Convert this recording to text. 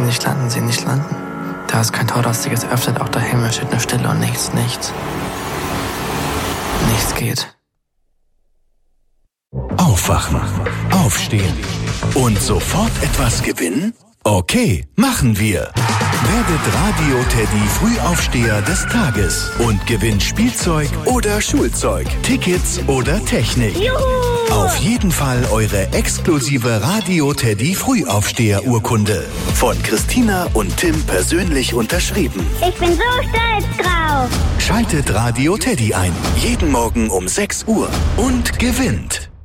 nicht landen, sie nicht landen. Da ist kein Tor, das sich jetzt öffnet, auch der Himmel steht nur Stille und nichts. Nichts geht. Aufwachen, aufstehen und sofort etwas gewinnen? Okay, machen wir. Werdet Radio Teddy Frühaufsteher des Tages und gewinnt Spielzeug oder Schulzeug, Tickets oder Technik. Juhu! Auf jeden Fall eure exklusive Radio Teddy Frühaufsteher-Urkunde. Von Christina und Tim persönlich unterschrieben. Ich bin so stolz drauf. Schaltet Radio Teddy ein. Jeden Morgen um 6 Uhr und gewinnt.